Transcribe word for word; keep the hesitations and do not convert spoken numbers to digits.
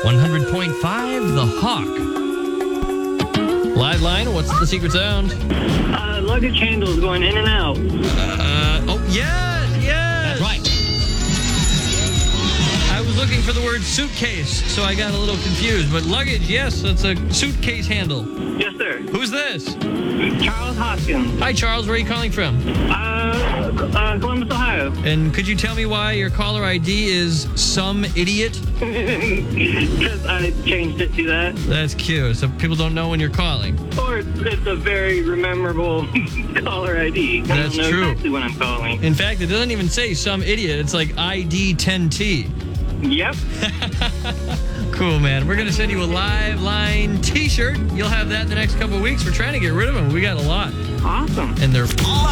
one hundred point five, The Hawk. Live line, what's the secret sound? Uh, luggage handles going in and out. Uh, oh, yes, yes. That's right. I was looking for the word suitcase, so I got a little confused. But luggage, yes, that's a suitcase handle. Yes, sir. Who's this? Charles Hoskins. Hi, Charles. Where are you calling from? Uh, uh, Columbus, Ohio. And could you tell me why your caller I D is some idiot? Because I changed it to that. That's cute. So people don't know when you're calling. Or it's, it's a very memorable caller I D. I That's don't know true. exactly when I'm calling. In fact, it doesn't even say some idiot. It's like I D ten T. Yep. Cool, man. We're going to send you a Live Line t-shirt. You'll have that in the next couple of weeks. We're trying to get rid of them. We got a lot. Awesome. And they're... Live